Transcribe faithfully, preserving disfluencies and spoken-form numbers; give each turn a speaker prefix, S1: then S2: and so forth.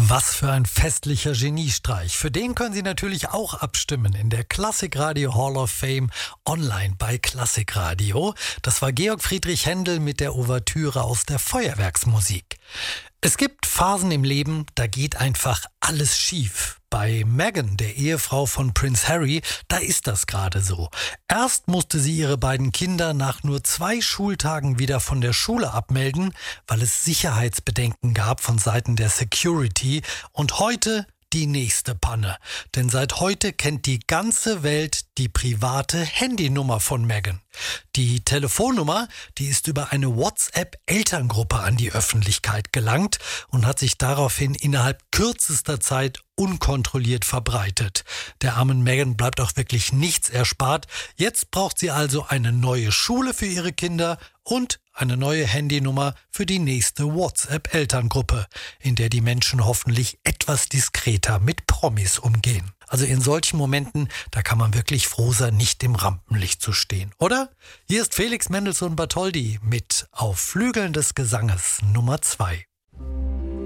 S1: Was für ein festlicher Geniestreich. Für den können Sie natürlich auch abstimmen in der Klassikradio Hall of Fame online bei Klassikradio. Das war Georg Friedrich Händel mit der Ouvertüre aus der Feuerwerksmusik. Es gibt Phasen im Leben, da geht einfach alles schief. Bei Meghan, der Ehefrau von Prince Harry, da ist das gerade so. Erst musste sie ihre beiden Kinder nach nur zwei Schultagen wieder von der Schule abmelden, weil es Sicherheitsbedenken gab von Seiten der Security. Und heute die nächste Panne. Denn seit heute kennt die ganze Welt die private Handynummer von Meghan. Die Telefonnummer, die ist über eine WhatsApp-Elterngruppe an die Öffentlichkeit gelangt und hat sich daraufhin innerhalb kürzester Zeit unkontrolliert verbreitet. Der armen Meghan bleibt auch wirklich nichts erspart. Jetzt braucht sie also eine neue Schule für ihre Kinder und eine neue Handynummer für die nächste WhatsApp-Elterngruppe, in der die Menschen hoffentlich etwas diskreter mit Promis umgehen. Also in solchen Momenten, da kann man wirklich froh sein, nicht im Rampenlicht zu stehen, oder? Hier ist Felix Mendelssohn Bartholdy mit Auf Flügeln des Gesanges Nummer zwei.